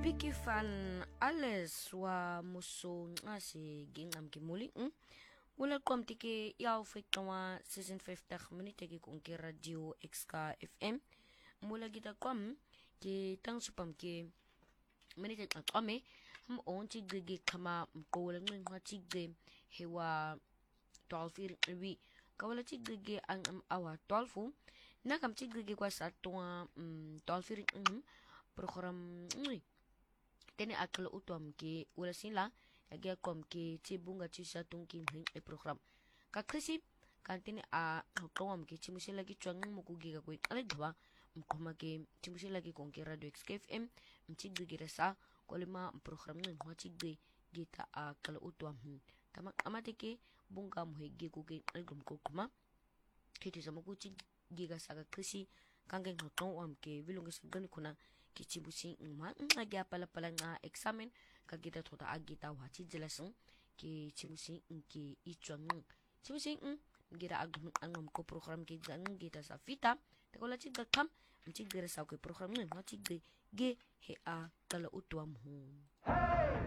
Biki fan alles wa muso ngasi gingam kimuli wala kwam tiki yaw fiktawa season 50 minute ki kunki radio XK FM mula kita kwam ki tang supam ki minute kwame on tigge kama mkola ngwa tigge hewa 12 wi kawala tigge ang awa 12 na kam tigge kwa sa tuwa 12 program tene akala utwam ke wala sila yagi akom ke tibunga tisa tungkin hing e program kakrisi kantene a kawam ke chimusi lagi chuang mukugi ka kwit alagwa mkoma ke chimusi lagi kongke radio XKFM mchigde sa kolima program ng machigde gita akala utwam tama amate ke bunga muhegi kuge algum kokuma kiti sa mukuchi giga sa kakrisi kangeng kawam ke vilungas gani kuna kichibusin ma agya pala nga examen kagita tota agita wachi jelasung ki chibusin ki ichuang chibusin gira agum angam ko program ki gang gita sa fita takola chig.com mchig gira sa ko program ng machig ge he a kala utwam